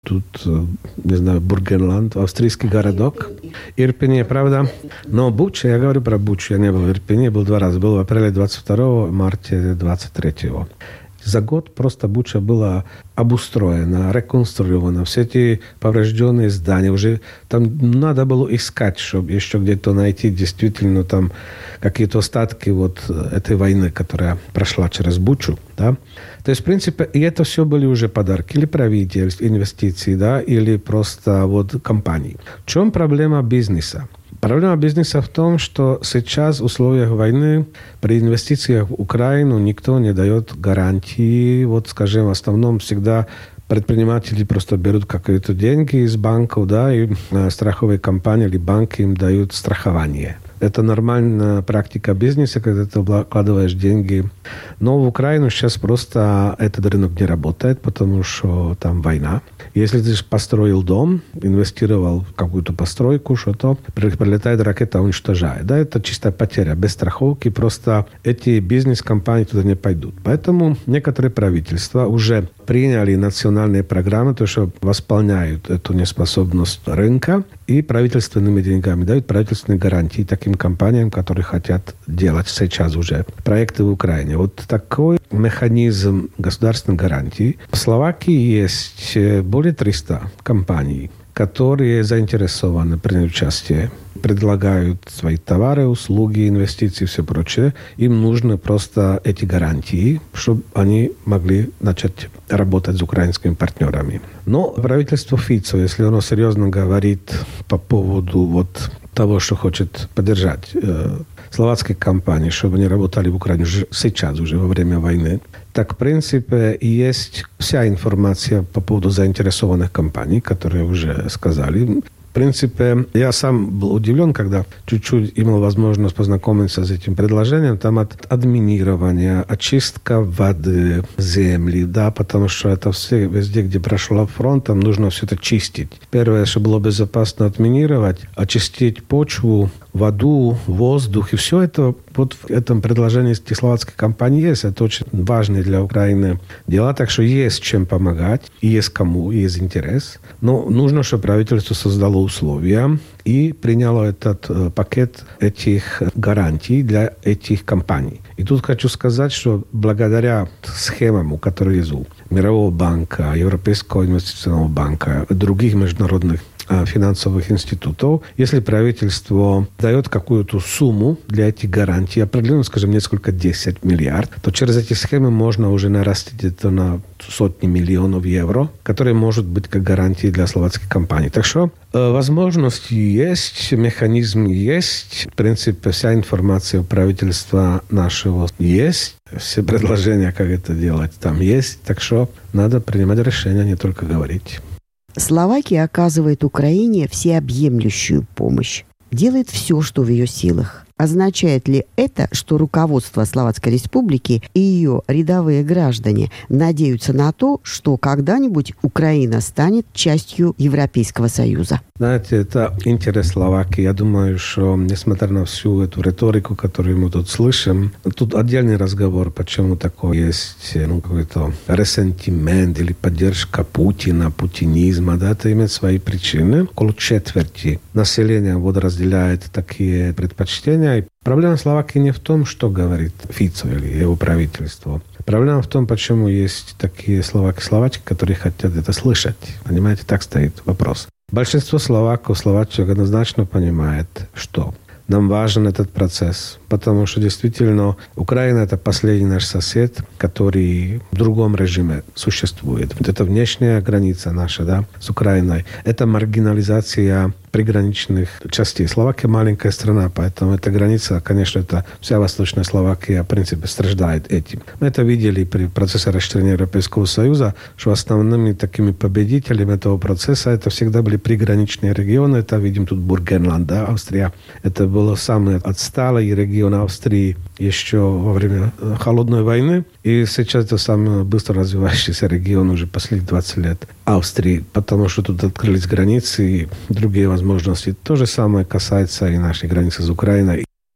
тут, не знаю, Бургенланд, австрийский городок. Ирпени, правда. Но Буча, я говорю про Бучу, я не был в Ирпени, был 2 раза. Был в апреле 22-го, марте 23-го. За год просто Буча была обустроена, реконструирована. Все эти поврежденные здания. Уже там надо было искать, чтобы еще где-то найти действительно там какие-то остатки вот этой войны, которая прошла через Бучу. Да? То есть, в принципе, и это все были уже подарки или правительств, инвестиций, да, или просто вот компаний. В чем проблема бизнеса? Проблема бизнеса в том, что сейчас в условиях войны при инвестициях в Украину никто не дает гарантии. Вот, скажем, в основном всегда предприниматели просто берут какие-то деньги из банков, да, и страховые компании или банки им дают страхование. Это нормальная практика бизнеса, когда ты вкладываешь деньги. Но в Украину сейчас просто этот рынок не работает, потому что там война. Если ты построил дом, инвестировал в какую-то постройку, что-то, прилетает ракета, уничтожает. Да, это чистая потеря. Без страховки просто эти бизнес-компании туда не пойдут. Поэтому некоторые правительства уже приняли национальные программы, то, что восполняют эту неспособность рынка, и правительственными деньгами дают правительственные гарантии таким компаниям, которые хотят делать сейчас уже проекты в Украине. Вот такой механизм государственной гарантии. В Словакии есть более 300 компаний, которые заинтересованы принять участие, предлагают свои товары, услуги, инвестиции и все прочее. Им нужны просто эти гарантии, чтобы они могли начать работать с украинскими партнерами. Но правительство Фицо, если оно серьезно говорит по поводу вот того, что хочет поддержать словацкие компании, чтобы они работали в Украине сейчас, уже во время войны, так, в принципе, есть вся информация по поводу заинтересованных компаний, которые уже сказали. В принципе, я сам был удивлен, когда чуть-чуть имел возможность познакомиться с этим предложением. Там от админирования, очистка воды, земли, да, потому что это все, везде, где прошел фронт, там нужно все это чистить. Первое, что было безопасно отминировать, очистить почву, воду, воздух. И все это вот в этом предложении этих словацких компаний есть. Это очень важные для Украины дела. Так что есть чем помогать. И есть кому, и есть интерес. Но нужно, чтобы правительство создало условия и приняло этот пакет этих гарантий для этих компаний. И тут хочу сказать, что благодаря схемам, которые есть у Мирового банка, Европейского инвестиционного банка, других международных финансовых институтов, если правительство дает какую-то сумму для этих гарантий, определенно, скажем, несколько 10 миллиардов, то через эти схемы можно уже нарастить это на сотни миллионов евро, которые могут быть как гарантии для словацких компаний. Так что возможности есть, механизм есть, в принципе, вся информация у правительства нашего есть, все предложения, как это делать, там есть. Так что надо принимать решения, не только говорить. Словакия оказывает Украине всеобъемлющую помощь, делает все, что в ее силах. Означает ли это, что руководство Словацкой Республики и ее рядовые граждане надеются на то, что когда-нибудь Украина станет частью Европейского Союза? Знаете, это интерес Словакии. Я думаю, что, несмотря на всю эту риторику, которую мы тут слышим, тут отдельный разговор, почему такое есть какой-то ресентимент или поддержка Путина, путинизма. Да, это имеет свои причины. Около четверти населения вот разделяет такие предпочтения. И проблема Словакии не в том, что говорит Фицо или его правительство. Проблема в том, почему есть такие словаки, которые хотят это слышать. Понимаете, так стоит вопрос. Большинство словаков, словачек однозначно понимает, что нам важен этот процесс, потому что действительно Украина – это последний наш сосед, который в другом режиме существует. Вот это внешняя граница наша, да, с Украиной. Это маргинализация приграничных частей. Словакия маленькая страна, поэтому эта граница, конечно, это вся Восточная Словакия, в принципе, страждает этим. Мы это видели при процессе расширения Европейского Союза, что основными такими победителями этого процесса это всегда были приграничные регионы. Это, видим, тут Бургенланд, да, Австрия. Это был самый отсталый регион Австрии еще во время Холодной войны. И сейчас это самый быстро развивающийся регион уже последние 20 лет Австрии, потому что тут открылись границы и другие возможности. То же самое касается и нашей границы с Украиной.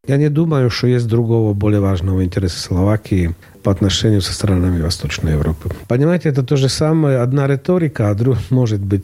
Я не думаю, что есть другого более важного интереса Словакии по отношению со странами Восточной Европы. Понимаете, это то же самое, одна риторика, а может быть